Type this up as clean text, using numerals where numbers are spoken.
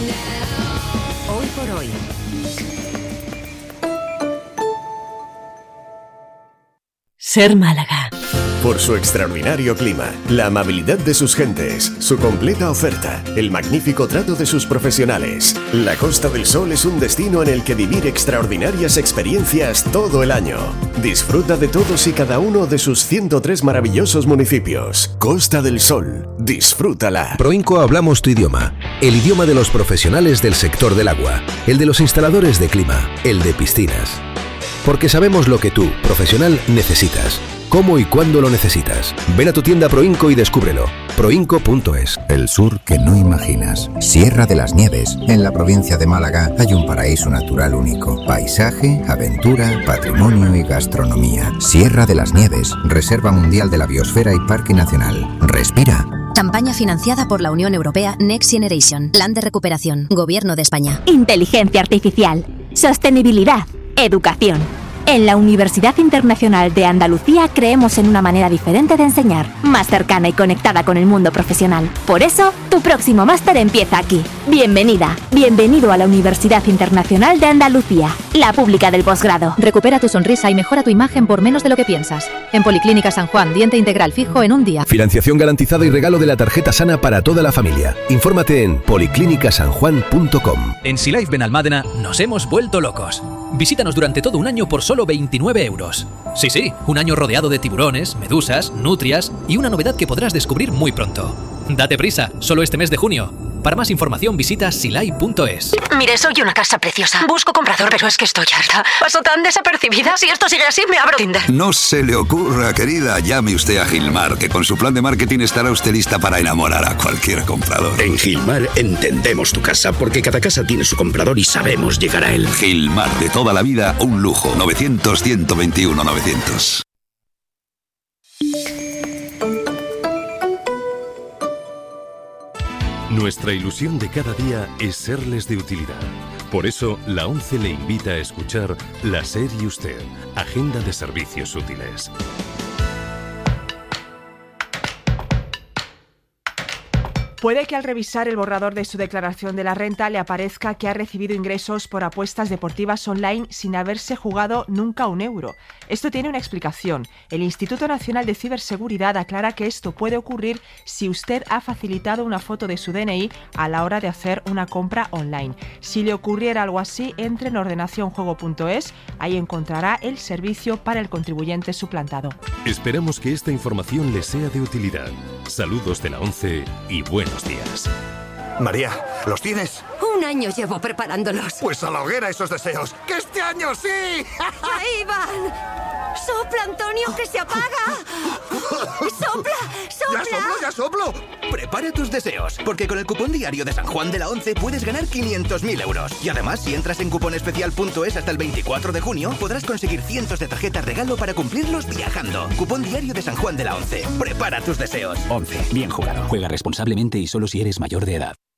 Hoy por hoy. Ser Málaga. Por su extraordinario clima, la amabilidad de sus gentes, su completa oferta, el magnífico trato de sus profesionales. La Costa del Sol es un destino en el que vivir extraordinarias experiencias todo el año. Disfruta de todos y cada uno de sus 103 maravillosos municipios. Costa del Sol, disfrútala. Proinco hablamos tu idioma, el idioma de los profesionales del sector del agua, el de los instaladores de clima, el de piscinas. Porque sabemos lo que tú, profesional, necesitas. ¿Cómo y cuándo lo necesitas? Ven a tu tienda Proinco y descúbrelo. Proinco.es. El sur que no imaginas. Sierra de las Nieves. En la provincia de Málaga hay un paraíso natural único. Paisaje, aventura, patrimonio y gastronomía. Sierra de las Nieves. Reserva Mundial de la Biosfera y Parque Nacional. Respira. Campaña financiada por la Unión Europea Next Generation. Plan de recuperación. Gobierno de España. Inteligencia artificial. Sostenibilidad. Educación. En la Universidad Internacional de Andalucía creemos en una manera diferente de enseñar, más cercana y conectada con el mundo profesional. Por eso, tu próximo máster empieza aquí. Bienvenida, bienvenido a la Universidad Internacional de Andalucía, la pública del posgrado. Recupera tu sonrisa y mejora tu imagen por menos de lo que piensas. En Policlínica San Juan, diente integral fijo en un día. Financiación garantizada y regalo de la tarjeta sana para toda la familia. Infórmate en policlinicasanjuan.com. En Sea Life Benalmádena nos hemos vuelto locos. Visítanos durante todo un año por solo 29 euros. Sí, un año rodeado de tiburones, medusas, nutrias y una novedad que podrás descubrir muy pronto. Date prisa, solo este mes de junio. Para más información visita silai.es. Mire, soy una casa preciosa. Busco comprador, pero es que estoy harta. Paso tan desapercibida. Si esto sigue así, me abro Tinder. No se le ocurra, querida. Llame usted a Gilmar, que con su plan de marketing estará usted lista para enamorar a cualquier comprador. En Gilmar entendemos tu casa, porque cada casa tiene su comprador y sabemos llegar a él. Gilmar, de toda la vida, un lujo. 900-121-900. Nuestra ilusión de cada día es serles de utilidad. Por eso, la ONCE le invita a escuchar La SER y Usted, Agenda de Servicios Útiles. Puede que al revisar el borrador de su declaración de la renta le aparezca que ha recibido ingresos por apuestas deportivas online sin haberse jugado nunca un euro. Esto tiene una explicación. El Instituto Nacional de Ciberseguridad aclara que esto puede ocurrir si usted ha facilitado una foto de su DNI a la hora de hacer una compra online. Si le ocurriera algo así, entre en ordenacionjuego.es, ahí encontrará el servicio para el contribuyente suplantado. Esperamos que esta información le sea de utilidad. Saludos de la ONCE y buenos días. María, ¿los tienes? Un año llevo preparándolos. Pues a la hoguera esos deseos. ¡Que este año sí! ¡Ahí van! ¡Sopla, Antonio, que se apaga! ¡Sopla, sopla! ¡Ya soplo! Prepara tus deseos, porque con el cupón diario de San Juan de la ONCE puedes ganar 500.000 euros. Y además, si entras en cuponespecial.es hasta el 24 de junio, podrás conseguir cientos de tarjetas regalo para cumplirlos viajando. Cupón diario de San Juan de la ONCE. Prepara tus deseos. ONCE. Bien jugado. Juega responsablemente y solo si eres mayor de edad.